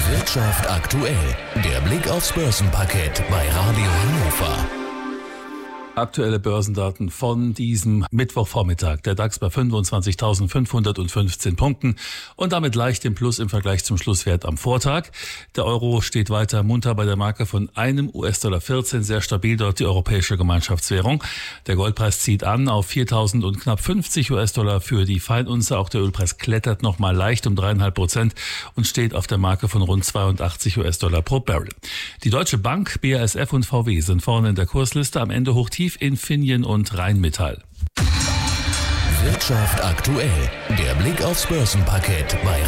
Wirtschaft aktuell. Der Blick aufs Börsenparkett bei Radio Hannover. Aktuelle Börsendaten von diesem Mittwochvormittag. Der DAX bei 25.515 Punkten und damit leicht im Plus im Vergleich zum Schlusswert am Vortag. Der Euro steht weiter munter bei der Marke von einem US-Dollar 14, sehr stabil dort die europäische Gemeinschaftswährung. Der Goldpreis zieht an auf 4.000 und knapp 50 US-Dollar für die Feinunze. Auch der Ölpreis klettert nochmal leicht um 3,5% und steht auf der Marke von rund 82 US-Dollar pro Barrel. Die Deutsche Bank, BASF und VW sind vorne in der Kursliste, am Ende hoch tief Infineon und Rheinmetall. Wirtschaft aktuell. Der Blick aufs Börsenparkett bei